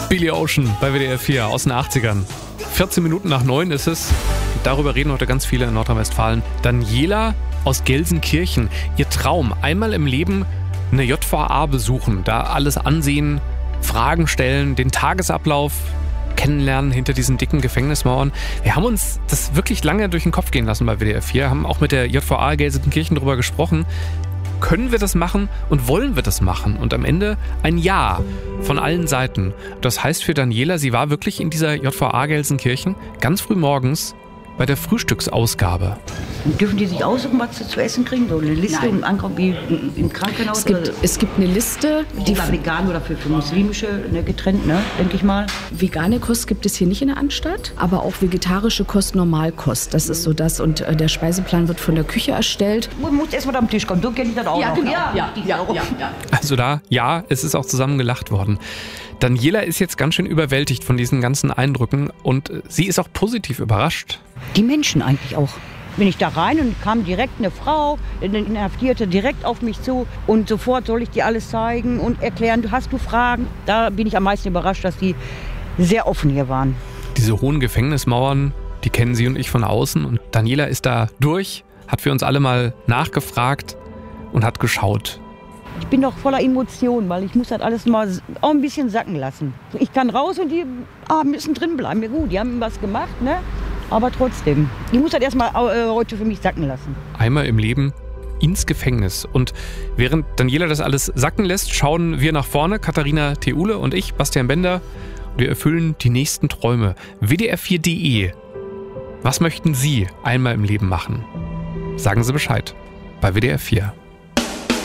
Billy Ocean bei WDR 4 aus den 80ern. 14 Minuten nach 9 ist es. Darüber reden heute ganz viele in Nordrhein-Westfalen. Daniela aus Gelsenkirchen. Ihr Traum, einmal im Leben eine JVA besuchen, da alles ansehen, Fragen stellen, den Tagesablauf kennenlernen hinter diesen dicken Gefängnismauern. Wir haben uns das wirklich lange durch den Kopf gehen lassen bei WDR 4, haben auch mit der JVA Gelsenkirchen darüber gesprochen. Können wir das machen und wollen wir das machen? Und am Ende ein Ja von allen Seiten. Das heißt für Daniela, sie war wirklich in dieser JVA Gelsenkirchen ganz früh morgens bei der Frühstücksausgabe. Dürfen die sich aussuchen, was sie zu essen kriegen? So eine Liste im Ankauf wie im Krankenhaus? Es gibt eine Liste. Die war vegan oder für muslimische getrennt, ne? Denke ich mal. Vegane Kost gibt es hier nicht in der Anstalt, aber auch vegetarische Kost, Normalkost. Das ist so das. Und der Speiseplan wird von der Küche erstellt. Man muss erst mal am Tisch kommen, so kenne ich das auch noch. Genau. Ja. Also da, ja, es ist auch zusammen gelacht worden. Daniela ist jetzt ganz schön überwältigt von diesen ganzen Eindrücken und sie ist auch positiv überrascht. Die Menschen eigentlich auch. Bin ich da rein und kam direkt eine Frau, eine Inhaftierte, direkt auf mich zu und sofort soll ich dir alles zeigen und erklären, hast du Fragen? Da bin ich am meisten überrascht, dass die sehr offen hier waren. Diese hohen Gefängnismauern, die kennen sie und ich von außen und Daniela ist da durch, hat für uns alle mal nachgefragt und hat geschaut. Ich bin doch voller Emotionen, weil ich muss das alles mal auch ein bisschen sacken lassen. Ich kann raus und die müssen drin bleiben. Ja gut, die haben was gemacht, ne? Aber trotzdem. Ich muss das erstmal heute für mich sacken lassen. Einmal im Leben ins Gefängnis. Und während Daniela das alles sacken lässt, schauen wir nach vorne, Katharina Theule und ich, Bastian Bender. Wir erfüllen die nächsten Träume. WDR4.de. Was möchten Sie einmal im Leben machen? Sagen Sie Bescheid bei WDR 4.